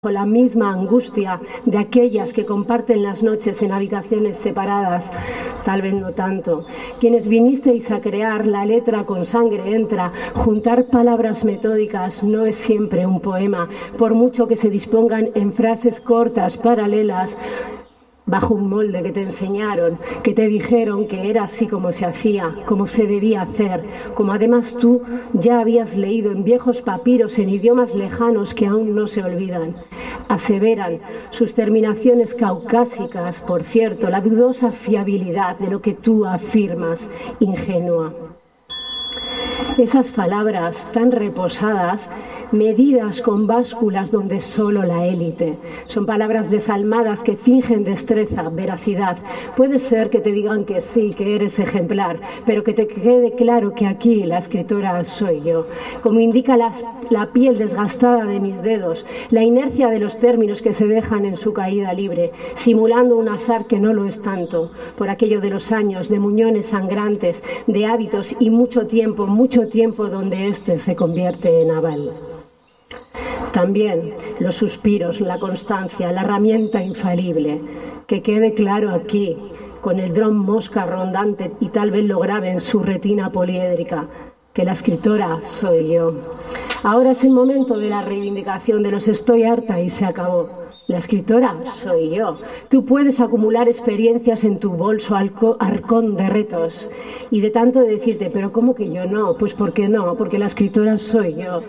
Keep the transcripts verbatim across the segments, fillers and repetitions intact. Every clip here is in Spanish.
la misma angustia de aquellas que comparten las noches en habitaciones separadas, tal vez no tanto. Quienes vinisteis a crear la letra con sangre entra, juntar palabras metódicas no es siempre un poema, por mucho que se dispongan en frases cortas, paralelas, bajo un molde que te enseñaron, que te dijeron que era así como se hacía, como se debía hacer, como además tú ya habías leído en viejos papiros en idiomas lejanos que aún no se olvidan. Aseveran sus terminaciones caucásicas, por cierto, la dudosa fiabilidad de lo que tú afirmas, ingenua. Esas palabras tan reposadas, medidas con básculas donde solo la élite. Son palabras desalmadas que fingen destreza, veracidad. Puede ser que te digan que sí, que eres ejemplar, pero que te quede claro que aquí la escritora soy yo. Como indica la, la piel desgastada de mis dedos, la inercia de los términos que se dejan en su caída libre, simulando un azar que no lo es tanto, por aquello de los años, de muñones sangrantes, de hábitos y mucho tiempo, mucho tiempo donde éste se convierte en aval. También los suspiros, la constancia, la herramienta infalible. Que quede claro aquí, con el dron mosca rondante y tal vez lo grabe en su retina poliédrica, que la escritora soy yo. Ahora es el momento de la reivindicación de los estoy harta y se acabó. La escritora soy yo. Tú puedes acumular experiencias en tu bolso arcón de retos y de tanto decirte, pero ¿cómo que yo no? Pues ¿por qué no? Porque la escritora soy yo.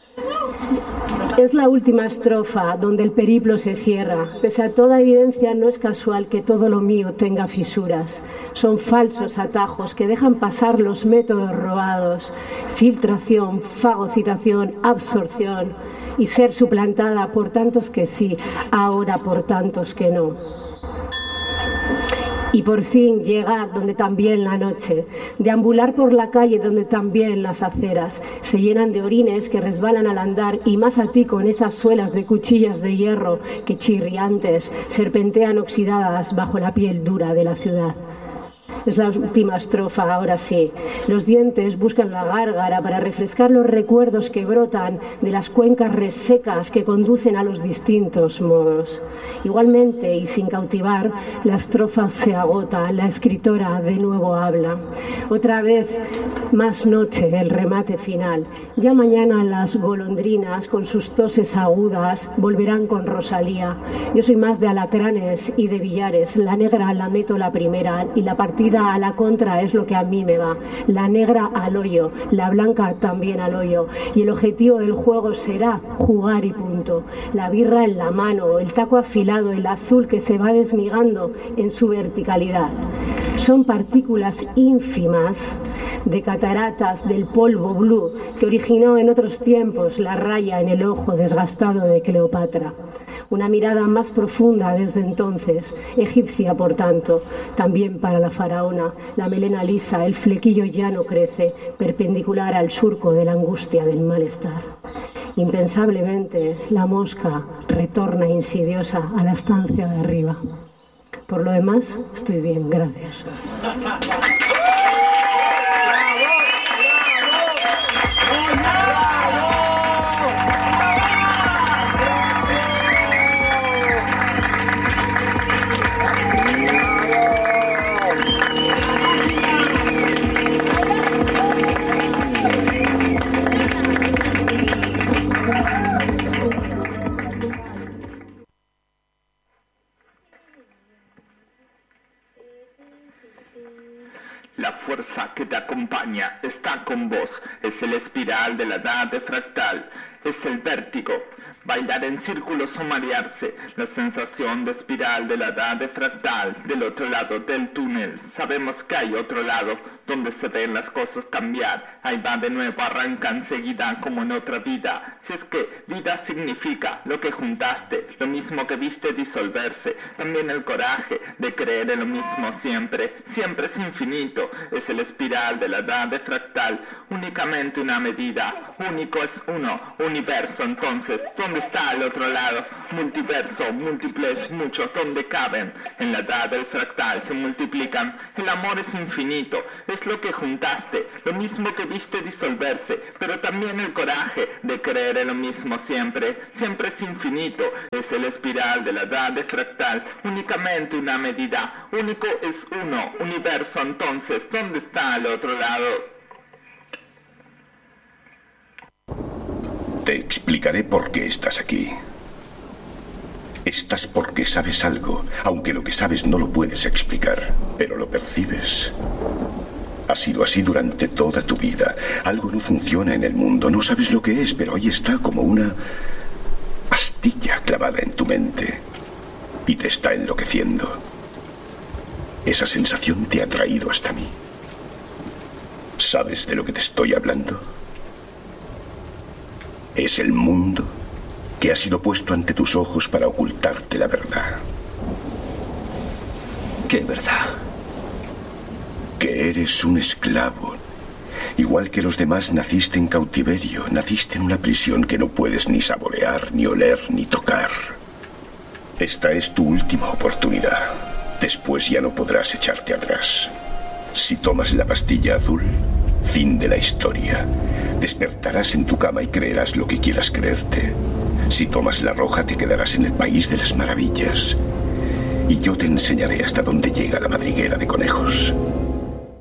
Es la última estrofa donde el periplo se cierra. Pese a toda evidencia, no es casual que todo lo mío tenga fisuras. Son falsos atajos que dejan pasar los métodos robados. Filtración, fagocitación, absorción y ser suplantada por tantos que sí, ahora por tantos que no. Y por fin llegar donde también la noche, deambular por la calle donde también las aceras se llenan de orines que resbalan al andar y más a ti con esas suelas de cuchillas de hierro que chirriantes serpentean oxidadas bajo la piel dura de la ciudad. Es la última estrofa, ahora sí. Los dientes buscan la gárgara para refrescar los recuerdos que brotan de las cuencas resecas que conducen a los distintos modos. Igualmente, y sin cautivar, la estrofa se agota, la escritora de nuevo habla. Otra vez, más noche, el remate final. Ya mañana las golondrinas, con sus toses agudas, volverán con Rosalía. Yo soy más de alacranes y de billares. La negra la meto la primera y la partida a la contra es lo que a mí me va. La negra al hoyo, la blanca también al hoyo. Y el objetivo del juego será jugar y punto. La birra en la mano, el taco afilado, el azul que se va desmigando en su verticalidad. Son partículas ínfimas de cataratas del polvo blue que originó en otros tiempos la raya en el ojo desgastado de Cleopatra. Una mirada más profunda desde entonces, egipcia por tanto, también para la faraona, la melena lisa, el flequillo ya no crece, perpendicular al surco de la angustia del malestar. Impensablemente, la mosca retorna insidiosa a la estancia de arriba. Por lo demás, estoy bien, gracias. La fuerza que te acompaña está con vos, es el espiral de la edad de fractal, es el vértigo, bailar en círculos o marearse, la sensación de espiral de la edad de fractal, del otro lado del túnel, sabemos que hay otro lado, donde se ven las cosas cambiar, ahí va de nuevo, arranca enseguida como en otra vida, si es que vida significa lo que juntaste, lo mismo que viste disolverse, también el coraje de creer en lo mismo siempre, siempre es infinito, es el espiral de la edad de fractal, únicamente una medida, único es uno, universo entonces, ¿dónde ¿dónde está el otro lado? Multiverso, múltiples, muchos, ¿dónde caben? En la edad del fractal se multiplican. El amor es infinito, es lo que juntaste, lo mismo que viste disolverse, pero también el coraje de creer en lo mismo siempre. Siempre es infinito, es el espiral de la edad de fractal, únicamente una medida. Único es uno, universo, entonces, ¿dónde está el otro lado? Te explicaré por qué estás aquí. Estás porque sabes algo, aunque lo que sabes no lo puedes explicar, pero lo percibes. Ha sido así durante toda tu vida. Algo no funciona en el mundo, no sabes lo que es, pero ahí está como una astilla clavada en tu mente y te está enloqueciendo. Esa sensación te ha traído hasta mí. ¿Sabes de lo que te estoy hablando? Es el mundo que ha sido puesto ante tus ojos para ocultarte la verdad. ¿Qué verdad? Que eres un esclavo. Igual que los demás, naciste en cautiverio, naciste en una prisión que no puedes ni saborear, ni oler, ni tocar. Esta es tu última oportunidad. Después ya no podrás echarte atrás. Si tomas la pastilla azul, fin de la historia. Despertarás en tu cama y creerás lo que quieras creerte. Si tomas la roja, te quedarás en el país de las maravillas. Y yo te enseñaré hasta dónde llega la madriguera de conejos.